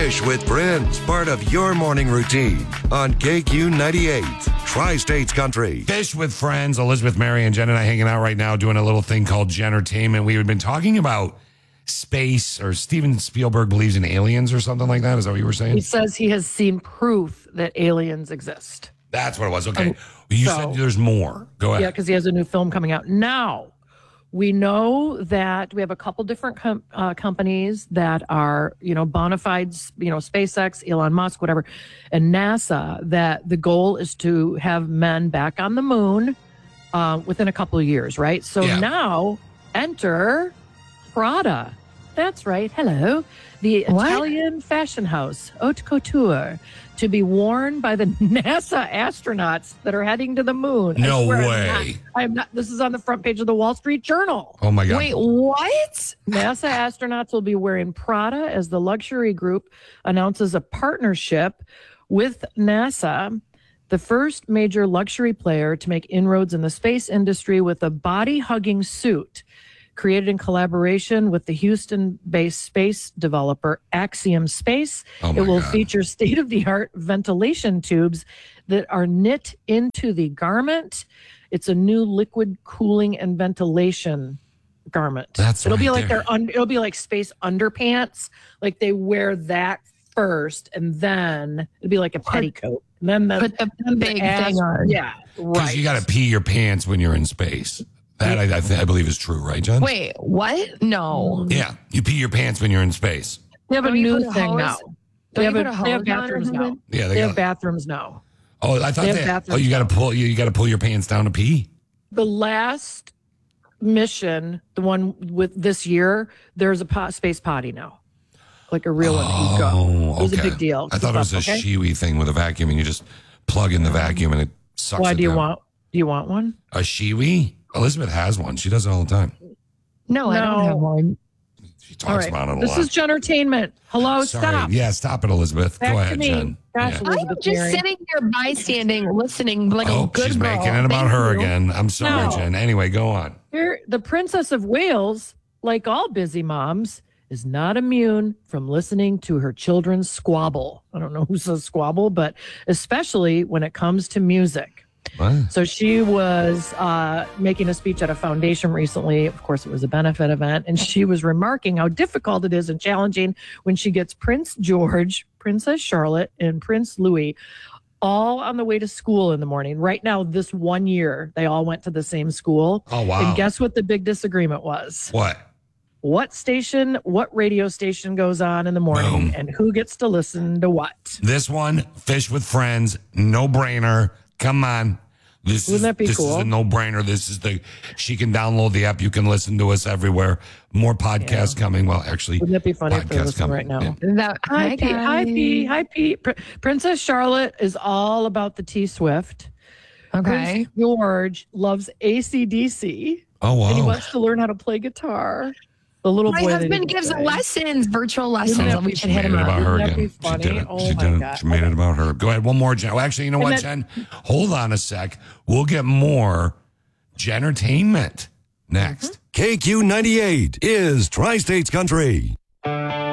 Fish with Friends, part of your morning routine on KQ 98, Tri-States Country. Fish with Friends, Elizabeth, Mary, and Jen and I hanging out right now doing a little thing called Jentertainment. We had been talking about space, or Steven Spielberg believes in aliens or something like that. Is that what you were saying? He says he has seen proof that aliens exist. That's what it was. Okay. You said there's more. Go ahead. Yeah, because he has a new film coming out. Now, we know that we have a couple different companies that are, bona fides, SpaceX, Elon Musk, whatever, and NASA, that the goal is to have men back on the moon within a couple of years, right? So now enter Prada. That's right. Hello. The Italian fashion house, Haute Couture, to be worn by the NASA astronauts that are heading to the moon. No way. I'm not. This is on the front page of the Wall Street Journal. Oh, my God. Wait, what? NASA astronauts will be wearing Prada as the luxury group announces a partnership with NASA, the first major luxury player to make inroads in the space industry with a body-hugging suit created in collaboration with the Houston-based space developer Axiom Space. It will feature state-of-the-art ventilation tubes that are knit into the garment. It's a new liquid cooling and ventilation garment. It'll be like it'll be like space underpants. Like they wear that first, and then it'll be like a petticoat. And then put the big thing on. Yeah, right. Because you got to pee your pants when you're in space. That I believe is true, right, John? Wait, what? No. Yeah, you pee your pants when you're in space. They have a new thing now. They have bathrooms now. Yeah, they have bathrooms now. Oh, I thought you got to pull your pants down to pee. The last mission, the one with this year, there's a space potty now, like a real one. It was a big deal. I thought it was a Shiwi thing with a vacuum, and you just plug in the vacuum and it sucks. Why it do you down. Do you want one? A Shiwi? Elizabeth has one. She does it all the time. No, I don't have one. She talks about it a lot. This is Jentertainment. Hello, Sorry. stop. Yeah, stop it, Elizabeth. Back Go to ahead, me. Jen. Gosh, Yeah. Elizabeth I'm just Mary. sitting here bystanding, listening like a good she's girl. making it about her again. I'm sorry, No. Jen. Anyway, go on. Here, the Princess of Wales, like all busy moms, is not immune from listening to her children's squabble. I don't know who says squabble, but especially when it comes to music. What? So she was making a speech at a foundation recently. Of course, it was a benefit event. And she was remarking how difficult it is and challenging when she gets Prince George, Princess Charlotte, and Prince Louis all on the way to school in the morning. Right now, this one year, they all went to the same school. Oh, wow. And guess what the big disagreement was? What? What radio station goes on in the morning, and who gets to listen to what? This one, Fish with Friends, no brainer. Come on. Wouldn't that be cool? This is a no-brainer. She can download the app. You can listen to us everywhere. More podcasts coming. Well, actually, wouldn't that be funny if they're listening right now? Yeah. Hi, Pete. Princess Charlotte is all about the T Swift. Okay. Prince George loves AC/DC. Oh, wow. And he wants to learn how to play guitar. The little My boy husband gives lessons, virtual lessons. We should She hit made him it up. about her Wouldn't that again. be funny? She did it. Oh, She my did it. God. She made it about her. Go ahead. One more, Jen. Well, actually, you know what, Jen? Hold on a sec. We'll get more Jentertainment next. KQ 98 is Tri-States Country.